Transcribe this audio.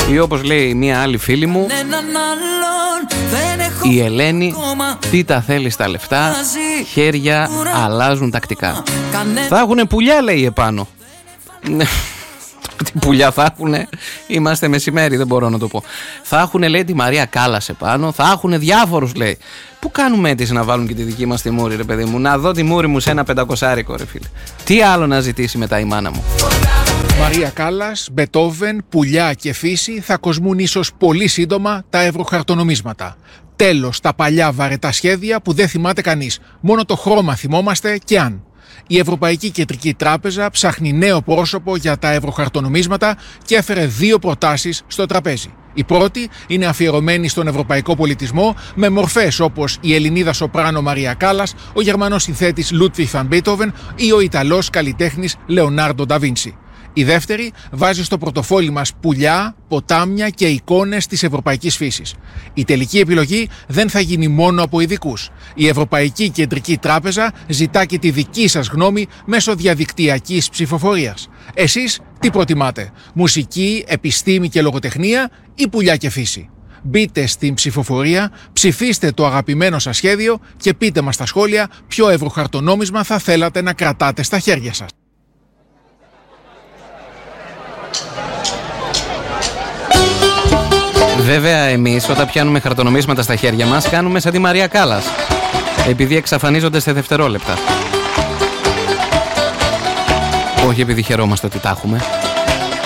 Ή όπως λέει μια άλλη φίλη μου, η Ελένη, τι τα θέλει στα λεφτά, χέρια αλλάζουν τακτικά. Θα έχουνε πουλιά, λέει επάνω. Τι πουλιά θα έχουνε, είμαστε μεσημέρι, δεν μπορώ να το πω. Θα έχουνε, λέει, τη Μαρία Κάλλας επάνω, θα έχουνε διάφορους, λέει. Πού κάνουμε αίτηση να βάλουν και τη δική μας τη μούρη, ρε παιδί μου? Να δω τη μούρη μου σε ένα 500άρικο, ρε φίλε. Τι άλλο να ζητήσει μετά η μάνα μου? Μαρία Κάλλας, Μπετόβεν, πουλιά και φύση θα κοσμούν ίσως πολύ σύντομα τα ευρωχαρτονομίσματα. Τέλος τα παλιά βαρετά σχέδια που δεν θυμάται κανείς. Μόνο το χρώμα θυμόμαστε και αν. Η Ευρωπαϊκή Κεντρική Τράπεζα ψάχνει νέο πρόσωπο για τα ευρωχαρτονομίσματα και έφερε 2 προτάσεις στο τραπέζι. Η πρώτη είναι αφιερωμένη στον ευρωπαϊκό πολιτισμό με μορφές όπως η Ελληνίδα σοπράνο Μαρία Κάλλας, ο Γερμανός συνθέτης Λούντβιγκ βαν Μπέτοβεν ή ο Ιταλός καλλιτέχνης Λεωνάρντο ντα Βίντσι. Η δεύτερη βάζει στο πορτοφόλι μας πουλιά, ποτάμια και εικόνες της ευρωπαϊκής φύσης. Η τελική επιλογή δεν θα γίνει μόνο από ειδικούς. Η Ευρωπαϊκή Κεντρική Τράπεζα ζητά και τη δική σας γνώμη μέσω διαδικτυακής ψηφοφορίας. Εσείς τι προτιμάτε? Μουσική, επιστήμη και λογοτεχνία ή πουλιά και φύση? Μπείτε στην ψηφοφορία, ψηφίστε το αγαπημένο σας σχέδιο και πείτε μας στα σχόλια ποιο ευρωχαρτονόμισμα θα θέλατε να κρατάτε στα χέρια σας. Βέβαια, εμείς όταν πιάνουμε χαρτονομίσματα στα χέρια μας, κάνουμε σαν τη Μαρία Κάλλας, επειδή εξαφανίζονται σε δευτερόλεπτα. Όχι επειδή χαιρόμαστε ότι τα έχουμε.